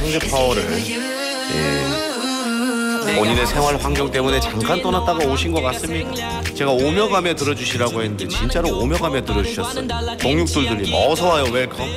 청계 파워를 본인의 생활 환경 때문에 잠깐 떠났다가 오신 것 같습니다. 제가 오며 가며 들어주시라고 했는데 진짜로 오며 가며 들어주셨어요. 동육돌들님 어서와요. 웰컴.